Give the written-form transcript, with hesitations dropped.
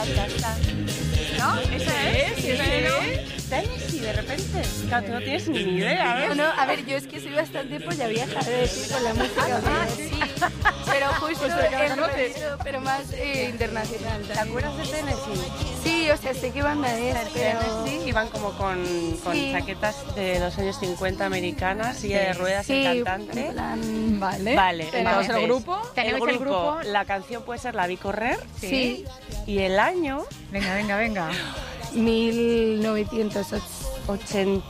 ¿No? ¿Esa es? Sí. Tennessee, de repente. Claro, tú no tienes ni idea, ¿eh? No, a ver, yo es que soy bastante polla vieja, de decir, con la música. Sí. Pero justo Pues la el conoces. rollo, pero más internacional. ¿Te acuerdas de Tennessee? Sí, o sea, sé qué banda es, pero... Tennessee iban como con Sí. chaquetas de los años 50 americanas, silla de ruedas, Sí, el cantante. en plan... Vale. Vale, Tenemos entonces, el grupo. ¿Tenemos el grupo? La canción puede ser La vi correr. Sí, Y el año Venga. 1980. 80.